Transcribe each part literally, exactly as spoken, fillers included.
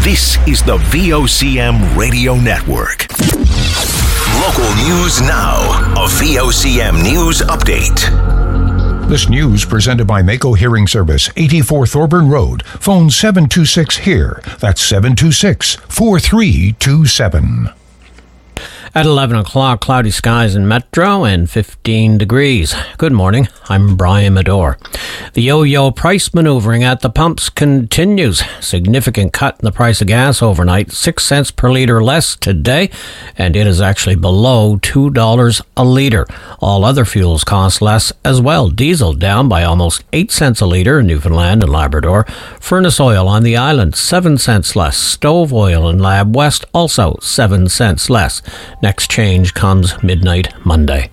This is the V O C M Radio Network. Local news now. A V O C M News Update. This news presented by Mako Hearing Service, eighty-four Thorburn Road. Phone seven two six H E A R. That's seven two six, four three two seven. At eleven o'clock, cloudy skies in Metro and fifteen degrees. Good morning, I'm Brian Medore. The yo-yo price maneuvering at the pumps continues. Significant cut in the price of gas overnight, six cents per litre less today, and it is actually below two dollars a litre. All other fuels cost less as well. Diesel down by almost eight cents a litre in Newfoundland and Labrador. Furnace oil on the island, seven cents less. Stove oil in Lab West, also seven cents less. Next change comes midnight Monday.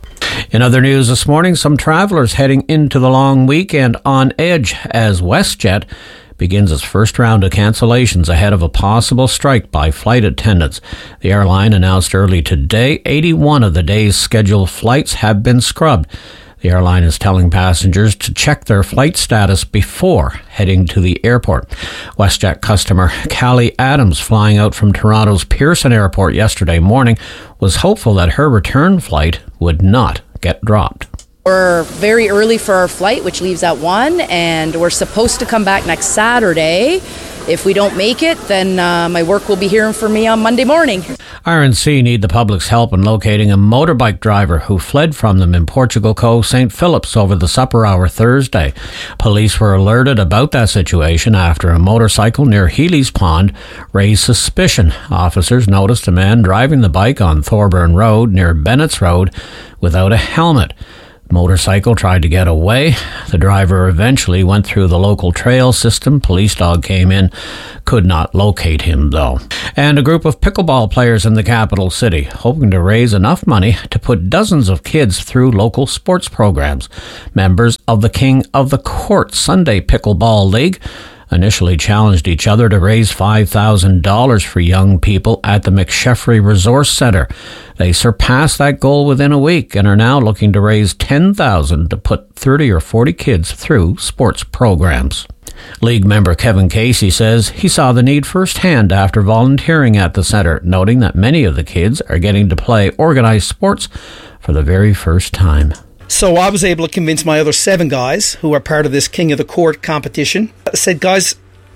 In other news this morning, some travellers heading into the long weekend on edge as WestJet begins its first round of cancellations ahead of a possible strike by flight attendants. The airline announced early today eighty-one of the day's scheduled flights have been scrubbed. The airline is telling passengers to check their flight status before heading to the airport. WestJet customer Callie Adams, flying out from Toronto's Pearson Airport yesterday morning, was hopeful that her return flight would not get dropped. We're very early for our flight, which leaves at one, and we're supposed to come back next Saturday. If we don't make it, then uh, my work will be hearing from me on Monday morning. R N C need the public's help in locating a motorbike driver who fled from them in Portugal Cove, Saint Phillips over the supper hour Thursday. Police were alerted about that situation after a motorcycle near Healy's Pond raised suspicion. Officers noticed a man driving the bike on Thorburn Road near Bennett's Road without a helmet. Motorcycle tried to get away. The driver eventually went through the local trail system. Police dog came in, could not locate him though. And a group of pickleball players in the capital city hoping to raise enough money to put dozens of kids through local sports programs. Members of the King of the Court Sunday Pickleball League initially challenged each other to raise five thousand dollars for young people at the McSheffrey Resource Centre. They surpassed that goal within a week and are now looking to raise ten thousand dollars to put thirty or forty kids through sports programs. League member Kevin Casey says he saw the need firsthand after volunteering at the centre, noting that many of the kids are getting to play organised sports for the very first time. So I was able to convince my other seven guys who are part of this King of the Court competition. I said, guys,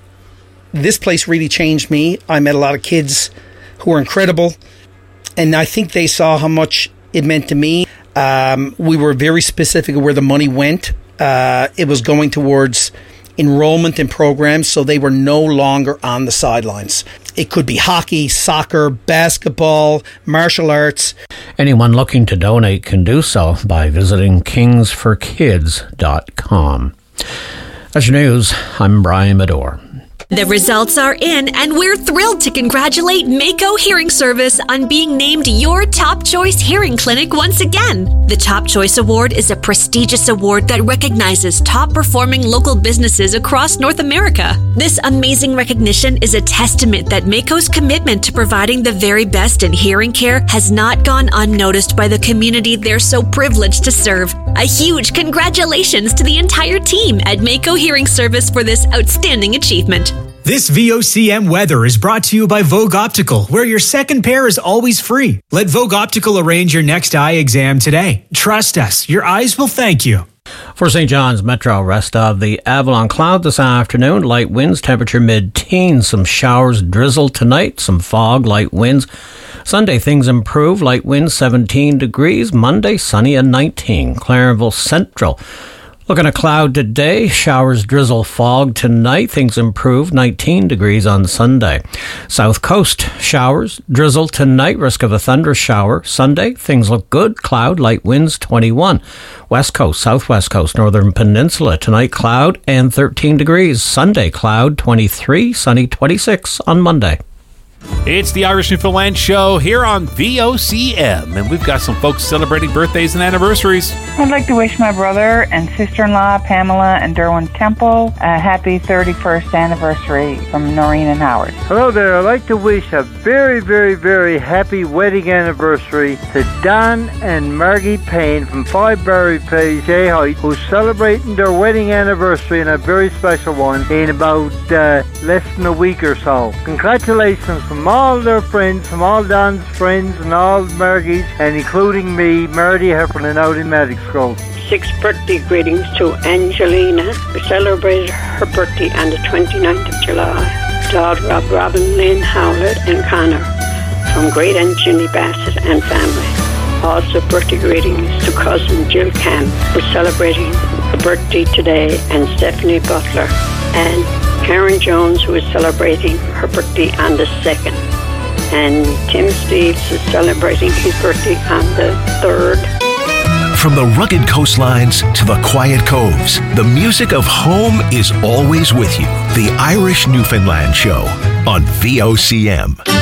this place really changed me. I met a lot of kids who were incredible, and I think they saw how much it meant to me. Um, we were very specific of where the money went. Uh, it was going towards enrollment in programs, so they were no longer on the sidelines. It could be hockey, soccer, basketball, martial arts. Anyone looking to donate can do so by visiting kings for kids dot com. That's your news. I'm Brian Medore. The results are in, and we're thrilled to congratulate Mako Hearing Service on being named your Top Choice Hearing Clinic once again. The Top Choice Award is a prestigious award that recognizes top-performing local businesses across North America. This amazing recognition is a testament that Mako's commitment to providing the very best in hearing care has not gone unnoticed by the community they're so privileged to serve. A huge congratulations to the entire team at Mako Hearing Service for this outstanding achievement. This V O C M weather is brought to you by Vogue Optical, where your second pair is always free. Let Vogue Optical arrange your next eye exam today. Trust us, your eyes will thank you. For Saint John's Metro, rest of the Avalon cloud this afternoon. Light winds, temperature mid-teens. Some showers, drizzle tonight. Some fog, light winds. Sunday, things improve. Light winds, seventeen degrees. Monday, sunny and nineteen. Clarenville Central. Looking at cloud today, showers, drizzle, fog tonight. Things improve, nineteen degrees on Sunday. South Coast, showers, drizzle tonight. Risk of a thunderous shower. Sunday, things look good. Cloud, light winds, twenty-one. West Coast, Southwest Coast, Northern Peninsula. Tonight, cloud and thirteen degrees. Sunday, cloud, twenty-three. Sunny, twenty-six on Monday. It's the Irish Newfoundland Show here on V O C M, and we've got some folks celebrating birthdays and anniversaries. I'd like to wish my brother and sister-in-law, Pamela and Derwin Temple, a happy thirty-first anniversary from Noreen and Howard. Hello there. I'd like to wish a very, very, very happy wedding anniversary to Dan and Margie Payne from Five Barry Place, J Height, who's celebrating their wedding anniversary, and a very special one, in about uh, less than a week or so. Congratulations from all their friends, from all Dan's friends and all Margie's, and including me, Marty Heffernan, out in Medic School. Six birthday greetings to Angelina, who celebrated her birthday on the twenty-ninth of July. Daughter of Robin Lynn Howlett and Connor from Great Aunt Ginny Bassett and family. Also birthday greetings to cousin Jill Camp, who's celebrating her birthday today, and Stephanie Butler, and Karen Jones, who is celebrating her birthday on the second. And Tim Steeves is celebrating his birthday on the third. From the rugged coastlines to the quiet coves, the music of home is always with you. The Irish Newfoundland Show on V O C M.